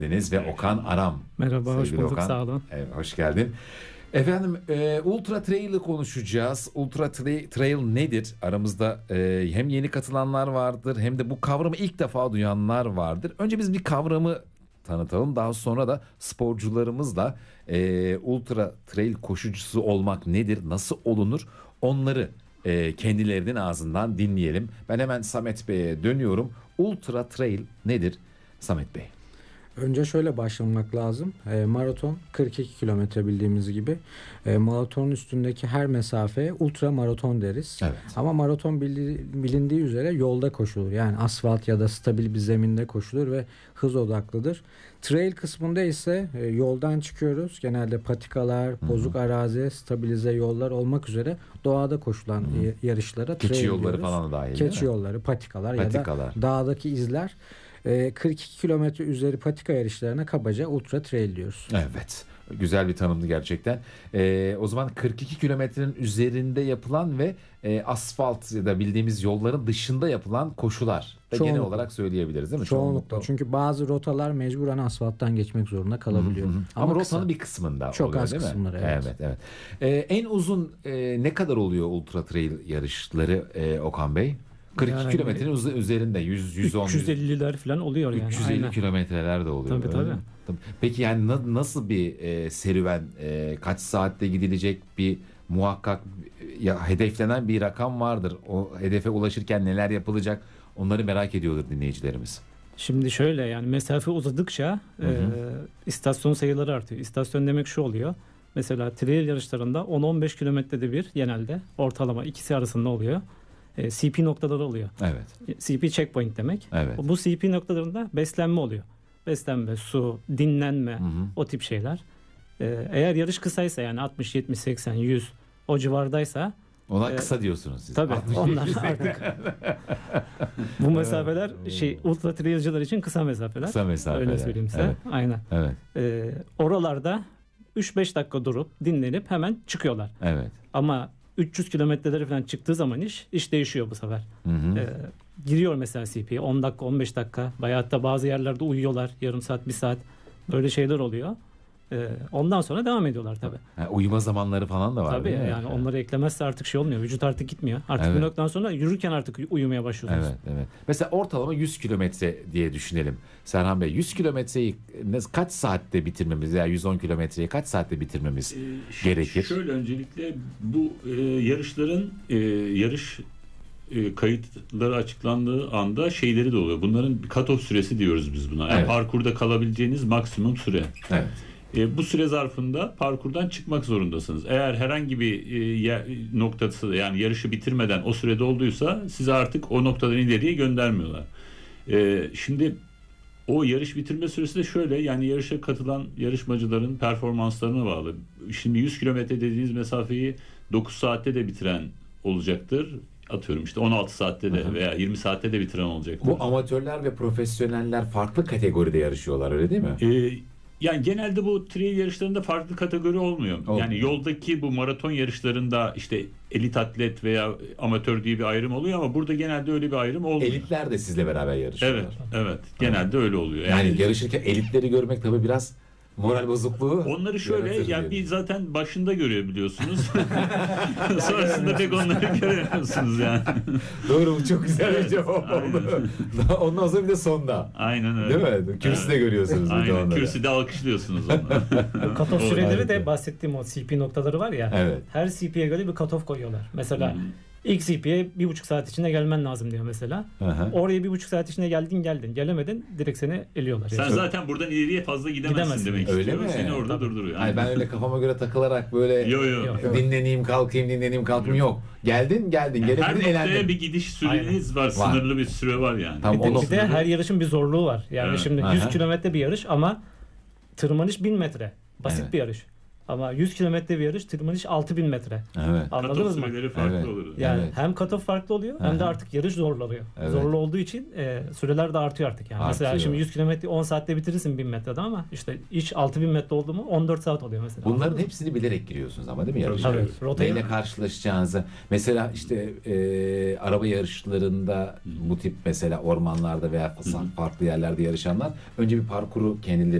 Deniz ve Okan Aram. Merhaba, hoş Sevgili bulduk, Okan. sağ olun. Evet, hoş geldin. Efendim, Ultra Trail'ı konuşacağız. Ultra Trail nedir? Aramızda hem yeni katılanlar vardır hem de bu kavramı ilk defa duyanlar vardır. Önce biz bir kavramı tanıtalım. Daha sonra da sporcularımızla Ultra Trail koşucusu olmak nedir, nasıl olunur onları kendilerinin ağzından dinleyelim. Ben hemen Samet Bey'e dönüyorum. Ultra Trail nedir Samet Bey? Önce şöyle başlamak lazım. Maraton 42 kilometre bildiğimiz gibi. Maratonun üstündeki her mesafeye ultra maraton deriz. Evet. Ama maraton bilindiği üzere yolda koşulur. Yani asfalt ya da stabil bir zeminde koşulur ve hız odaklıdır. Trail kısmında ise yoldan çıkıyoruz. Genelde patikalar, bozuk arazi, stabilize yollar olmak üzere doğada koşulan yarışlara trail Keçi yolları diyoruz. falan da dahil. Keçi yolları, patikalar ya da dağdaki izler. 42 kilometre üzeri patika yarışlarına kabaca ultra trail diyoruz. Evet. Güzel bir tanımdı gerçekten. O zaman 42 kilometrenin üzerinde yapılan ve asfalt ya da bildiğimiz yolların dışında yapılan koşular da genel olarak söyleyebiliriz değil mi? Çoğunlukla. Çünkü bazı rotalar mecburen asfalttan geçmek zorunda kalabiliyor. Ama rotanın bir kısmında çok oluyor, az değil mi? kısımları. Evet. En uzun ne kadar oluyor ultra trail yarışları Okan Bey? 42 Yani kilometrenin üzerinde 110 350'ler falan oluyor yani. 350 Aynen. kilometreler de oluyor. Tabii. Peki yani nasıl bir serüven, kaç saatte gidilecek, bir muhakkak hedeflenen bir rakam vardır. O hedefe ulaşırken neler yapılacak, onları merak ediyordur dinleyicilerimiz. Şimdi şöyle, yani mesafe uzadıkça istasyon sayıları artıyor. İstasyon demek şu oluyor. Mesela trail yarışlarında 10-15 kilometrede bir genelde ortalama ikisi arasında oluyor. CP noktaları oluyor. Evet. CP checkpoint demek. Evet. Bu CP noktalarında beslenme oluyor. Beslenme, su, dinlenme, o tip şeyler. Eğer yarış kısaysa, yani 60, 70, 80, 100 o civardaysa Ona kısa diyorsunuz siz. tabii onlar artık bu mesafeler ultra trailciler için kısa mesafeler. Kısa mesafeler. Öyle söyleyeyim size. Evet. Aynen. Evet. Oralarda 3-5 dakika durup dinlenip hemen çıkıyorlar. Evet. Ama 300 kilometreleri falan çıktığı zaman iş değişiyor bu sefer. Giriyor mesela CP'ye 10 dakika 15 dakika, veyahut da bazı yerlerde uyuyorlar yarım saat 1 saat, böyle şeyler oluyor. Ondan sonra devam ediyorlar tabii. Uyuma zamanları falan da var. Tabii yani onları eklemezse artık şey olmuyor. Vücut artık gitmiyor. Artık bir noktadan sonra yürürken artık uyumaya başlıyorsunuz. Evet. Mesela ortalama 100 kilometre diye düşünelim. Serhan Bey, 100 kilometreyi kaç saatte bitirmemiz veya 110 kilometreyi kaç saatte bitirmemiz gerekir? Şöyle, öncelikle bu yarışların yarış kayıtları açıklandığı anda şeyleri de oluyor. Bunların cut-off süresi diyoruz biz buna. Yani parkurda kalabileceğiniz maksimum süre. Evet. Bu süre zarfında parkurdan çıkmak zorundasınız. Eğer herhangi bir noktası, yani yarışı bitirmeden o sürede olduysa sizi artık o noktadan ileriye göndermiyorlar. Şimdi o yarış bitirme süresi de şöyle, yani yarışa katılan yarışmacıların performanslarına bağlı. Şimdi 100 kilometre dediğiniz mesafeyi 9 saatte de bitiren olacaktır. Atıyorum işte 16 saatte de veya 20 saatte de bitiren olacaktır. Bu amatörler ve profesyoneller farklı kategoride yarışıyorlar, öyle değil mi? Yani genelde bu trail yarışlarında farklı kategori olmuyor. Yani yoldaki bu maraton yarışlarında işte elit atlet veya amatör diye bir ayrım oluyor ama burada genelde öyle bir ayrım olmuyor. Elitler de sizle beraber yarışıyorlar. Evet. Genelde öyle oluyor. Yani yarışırken elitleri görmek tabii biraz moral bozukluğu. Onları şöyle, yani bir zaten başında görebiliyorsunuz. Sonrasında pek onları göremiyorsunuz yani. Doğru, bu çok güzel bir cevap oldu. Ondan sonra bir de sonda. Aynen öyle. Değil mi? Kürsüde görüyorsunuz. Aynen. Kürsüde alkışlıyorsunuz onları. Cut-off süreleri de bahsettiğim o CP noktaları var ya. Evet. Her CP'ye göre bir cut-off koyuyorlar. Mesela ilk CP'ye 1,5 saat içinde gelmen lazım diyor mesela. Oraya 1,5 saat içinde geldin. Gelemedin, direkt seni eliyorlar. Sen zaten buradan ileriye fazla gidemezsin demek öyle istiyor. mi? Seni orada durduruyor. Hayır, ben öyle kafama göre takılarak böyle Yok. dinleneyim kalkayım yok. Geldin gelemedin, Her noktaya elendin. bir gidiş süreniz var. Sınırlı bir süre var yani. Tam Bir de her yarışın bir zorluğu var. Yani şimdi 100 kilometre bir yarış ama tırmanış 1000 metre. Basit bir yarış. Ama 100 kilometre bir yarış, tırmanış 6000 metre. Evet. Anladınız mı? süreleri farklı Evet. olur. Yani Evet. hem cut-off farklı oluyor hem de Aha. artık yarış zorlanıyor. Evet. Zorlu olduğu için süreler de artıyor artık yani. Mesela Artıyor. şimdi 100 kilometre 10 saatte bitirirsin 1000 metrede ama işte iş 6000 metre oldu mu 14 saat oluyor mesela. Bunların hepsini bilerek giriyorsunuz ama değil mi yarışa? Tabii. Rotayı Neyle karşılaşacağınızı. Mesela işte araba yarışlarında bu tip mesela ormanlarda veya farklı yerlerde yarışanlar önce bir parkuru kendileri